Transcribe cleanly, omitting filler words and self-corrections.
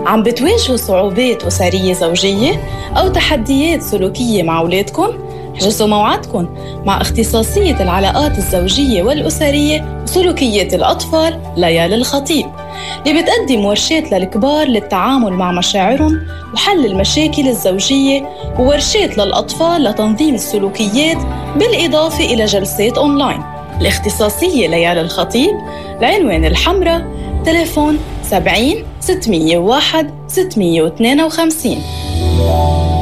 عم بتواجهوا صعوبات أسرية زوجية أو تحديات سلوكية مع أولادكم؟ حجزوا موعدكم مع اختصاصية العلاقات الزوجية والأسرية وسلوكيات الأطفال ليال الخطيب، اللي بتقدم ورشات للكبار للتعامل مع مشاعرهم وحل المشاكل الزوجية، وورشات للأطفال لتنظيم السلوكيات، بالإضافة إلى جلسات أونلاين. الاختصاصية ليال الخطيب، العنوان الحمراء، تليفون 70 601 652.